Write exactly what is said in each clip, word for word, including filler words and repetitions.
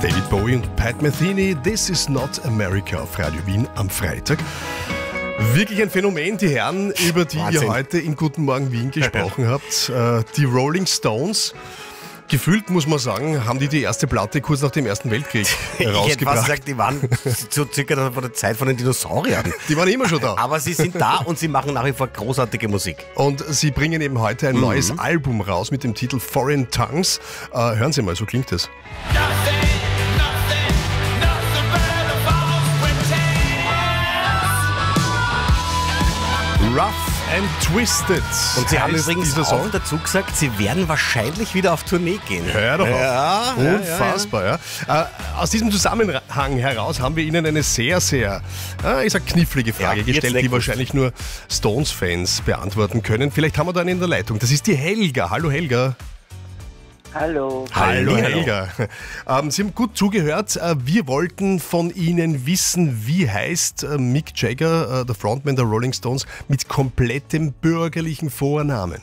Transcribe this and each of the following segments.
David Bowie und Pat Metheny, This is not America auf Radio Wien am Freitag. Wirklich ein Phänomen, die Herren, über die Wahnsinn. Ihr heute in Guten Morgen Wien gesprochen habt. Die Rolling Stones. Gefühlt, muss man sagen, haben die die erste Platte kurz nach dem Ersten Weltkrieg rausgebracht. Ich hätte fast gesagt, die waren so circa von der Zeit von den Dinosauriern. Die waren immer schon da. Aber sie sind da und sie machen nach wie vor großartige Musik. Und sie bringen eben heute ein mhm. neues Album raus mit dem Titel Foreign Tongues. Äh, hören Sie mal, so klingt es. Rough and Twisted. Und sie haben übrigens auch dazu gesagt, sie werden wahrscheinlich wieder auf Tournee gehen. Hör doch auf. Ja, Unfassbar, ja. ja. Äh, aus diesem Zusammenhang heraus haben wir Ihnen eine sehr, sehr, äh, ich sag, knifflige Frage ja, gestellt, die wahrscheinlich nur Stones-Fans beantworten können. Vielleicht haben wir da einen in der Leitung. Das ist die Helga. Hallo Helga. Hallo. Hallo, Helga. Ähm, Sie haben gut zugehört. Wir wollten von Ihnen wissen, wie heißt Mick Jagger, der Frontman der Rolling Stones, mit komplettem bürgerlichen Vornamen?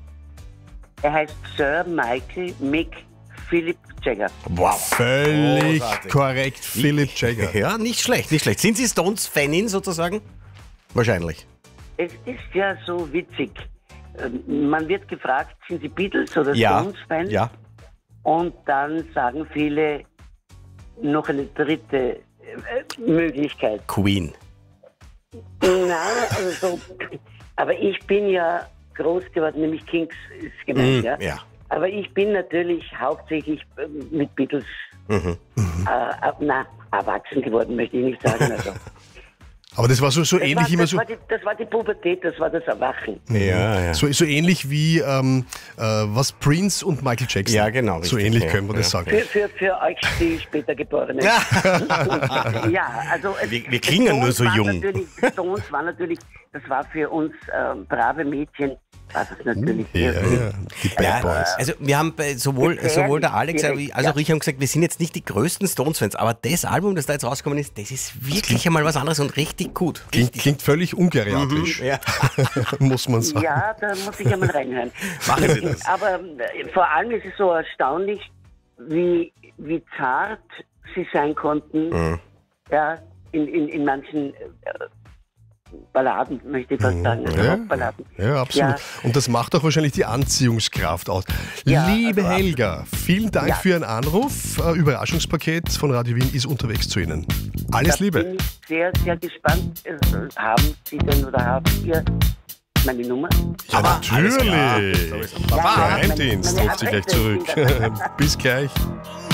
Er heißt Sir Michael Mick Philip Jagger. Wow. Völlig Großartig. korrekt, Philip Jagger. Ja, nicht schlecht, nicht schlecht. Sind Sie Stones-Fanin sozusagen? Wahrscheinlich. Es ist ja so witzig. Man wird gefragt, sind Sie Beatles oder ja, Stones-Fans? Ja. Und dann sagen viele noch eine dritte äh, Möglichkeit. Queen. Nein, also, aber ich bin ja groß geworden, nämlich Kings ist gemeint, mm, ja? ja. Aber ich bin natürlich hauptsächlich mit Beatles mhm. äh, na, erwachsen geworden, möchte ich nicht sagen. Also. Aber das war so, so das ähnlich war, immer das so. War die, das war die Pubertät, das war das Erwachen. Ja, ja. So, so ähnlich wie ähm, äh, was Prince und Michael Jackson. Ja, genau. So richtig, ähnlich ja. können wir das ja. sagen. Für, für, für euch die später Geborenen. ja, also es, wir, wir klingen nur so jung. Stones war natürlich, das war für uns äh, brave Mädchen. Das ist natürlich ja, ja. Die Bad ja, Boys. Also wir haben sowohl, sowohl der Alex als auch ich haben gesagt, wir sind jetzt nicht die größten Stones-Fans, aber das Album, das da jetzt rausgekommen ist, das ist wirklich einmal was anderes und richtig gut. Klingt, klingt völlig ungeriatrisch, mhm, ja. muss man sagen. Ja, da muss ich einmal reinhören. Machen Sie das. Aber äh, vor allem ist es so erstaunlich, wie, wie zart sie sein konnten, mhm. ja, in, in, in manchen äh, Balladen, möchte ich fast sagen. Also ja, Balladen. ja, absolut. Ja. Und das macht auch wahrscheinlich die Anziehungskraft aus. Ja, Liebe also Helga, vielen Dank ja. für Ihren Anruf. Äh, Überraschungspaket von Radio Wien ist unterwegs zu Ihnen. Alles da Liebe. Bin ich sehr, sehr gespannt. Haben Sie denn oder haben ihr meine Nummer? Ja, aber natürlich. Geheimdienst ruft Sie gleich zurück. Bis gleich.